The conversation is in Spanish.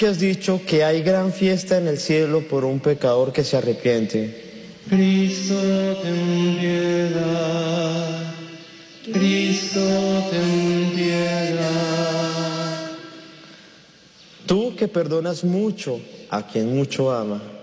que has dicho que hay gran fiesta en el cielo por un pecador que se arrepiente. Cristo, ten piedad. Cristo, ten piedad. Tú que perdonas mucho a quien mucho ama.